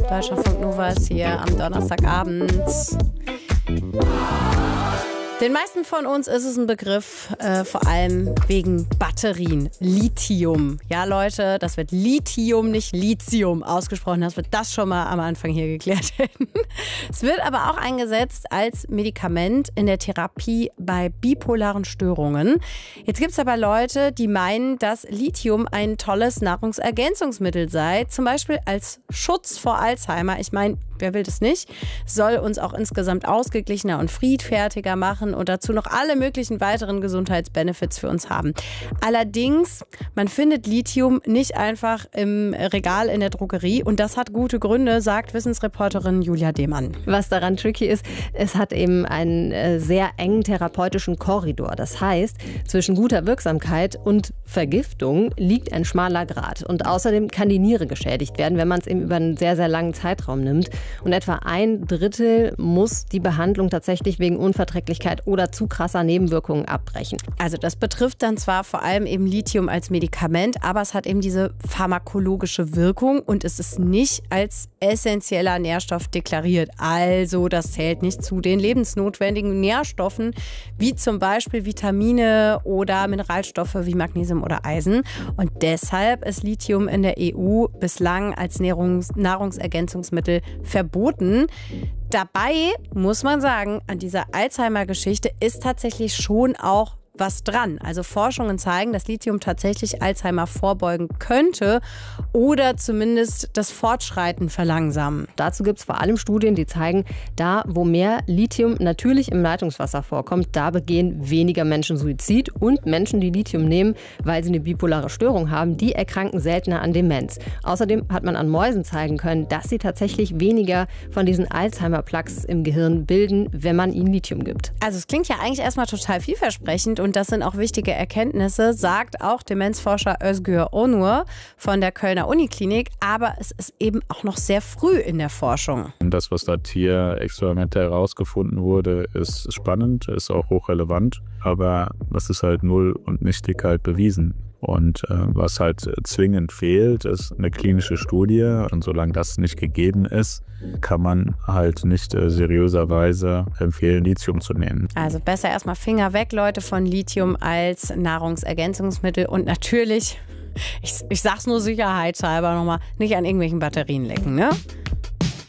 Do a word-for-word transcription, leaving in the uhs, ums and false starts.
Deutschlandfunk Nova ist hier am Donnerstagabend. Den meisten von uns ist es ein Begriff, äh, vor allem wegen Batterien. Lithium. Ja, Leute, das wird Lithium, nicht Lithium ausgesprochen. Das wird das schon mal am Anfang hier geklärt werden. Es wird aber auch eingesetzt als Medikament in der Therapie bei bipolaren Störungen. Jetzt gibt es aber Leute, die meinen, dass Lithium ein tolles Nahrungsergänzungsmittel sei. Zum Beispiel als Schutz vor Alzheimer. Ich meine, wer will das nicht? Soll uns auch insgesamt ausgeglichener und friedfertiger machen und dazu noch alle möglichen weiteren Gesundheitsbenefits für uns haben. Allerdings, man findet Lithium nicht einfach im Regal in der Drogerie und das hat gute Gründe, sagt Wissensreporterin Julia Demann. Was daran tricky ist, es hat eben einen äh, sehr engen therapeutischen Korridor. Das heißt, zwischen guter Wirksamkeit und Vergiftung liegt ein schmaler Grat. Und außerdem kann die Niere geschädigt werden, wenn man es eben über einen sehr, sehr langen Zeitraum nimmt. Und etwa ein Drittel muss die Behandlung tatsächlich wegen Unverträglichkeit oder zu krasser Nebenwirkungen abbrechen. Also das betrifft dann zwar vor allem eben Lithium als Medikament, aber es hat eben diese pharmakologische Wirkung und es ist nicht als essentieller Nährstoff deklariert. Also das zählt nicht zu den lebensnotwendigen Nährstoffen, wie zum Beispiel Vitamine oder Mineralstoffe wie Magnesium oder Eisen. Und deshalb ist Lithium in der E U bislang als Nahrungs- Nahrungsergänzungsmittel verboten. Dabei muss man sagen, an dieser Alzheimer-Geschichte ist tatsächlich schon auch was dran. Also Forschungen zeigen, dass Lithium tatsächlich Alzheimer vorbeugen könnte oder zumindest das Fortschreiten verlangsamen. Dazu gibt es vor allem Studien, die zeigen, da wo mehr Lithium natürlich im Leitungswasser vorkommt, da begehen weniger Menschen Suizid und Menschen, die Lithium nehmen, weil sie eine bipolare Störung haben, die erkranken seltener an Demenz. Außerdem hat man an Mäusen zeigen können, dass sie tatsächlich weniger von diesen Alzheimer-Plaques im Gehirn bilden, wenn man ihnen Lithium gibt. Also es klingt ja eigentlich erstmal total vielversprechend und das sind auch wichtige Erkenntnisse, sagt auch Demenzforscher Özgür Onur von der Kölner Uniklinik. Aber es ist eben auch noch sehr früh in der Forschung. Das, was da Tierexperimente herausgefunden wurde, ist spannend, ist auch hochrelevant. Aber das ist halt Null- und Nichtigkeit bewiesen. Und äh, was halt zwingend fehlt, ist eine klinische Studie. Und solange das nicht gegeben ist, kann man halt nicht äh, seriöserweise empfehlen, Lithium zu nehmen. Also besser erstmal Finger weg, Leute, von Lithium als Nahrungsergänzungsmittel. Und natürlich, ich, ich sag's nur sicherheitshalber nochmal, nicht an irgendwelchen Batterien lecken, ne?